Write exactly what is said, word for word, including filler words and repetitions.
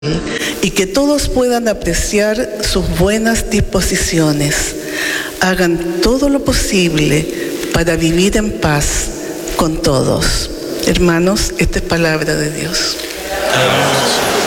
y que todos puedan apreciar sus buenas disposiciones. Hagan todo lo posible para vivir en paz con todos. Hermanos, esta es palabra de Dios. Amén.